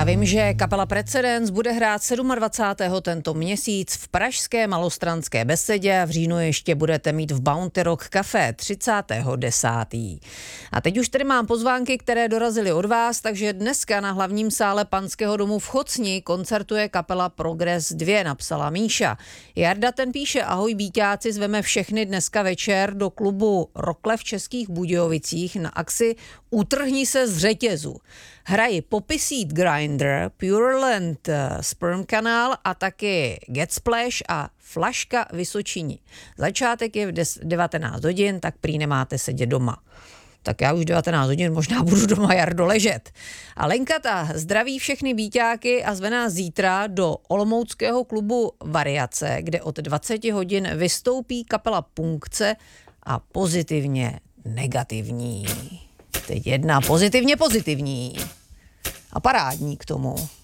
Já vím, že kapela Precedens bude hrát 27. tento měsíc v pražské Malostranské besedě a v říjnu ještě budete mít v Bounty Rock Café 30.10. A teď už tady mám pozvánky, které dorazily od vás, takže dneska na hlavním sále Panského domu v Chocni koncertuje kapela Progress 2, napsala Míša. Jarda ten píše: ahoj bíťáci, zveme všechny dneska večer do klubu Rokle v Českých Budějovicích na akci Utrhni se z řetězu. Hrají Poppy Seed Grinder, Pureland Sperm Canal a taky Get Splash a Flaška Vysočini. Začátek je v 19 hodin, tak prý nemáte sedět doma. Tak já už 19 hodin možná budu doma, Jardo, ležet. A Lenkata zdraví všechny bíťáky a zve nás zítra do olomouckého klubu Variace, kde od 20 hodin vystoupí kapela Punkce a pozitivně negativní. Teď jedna pozitivně pozitivní a parádní k tomu.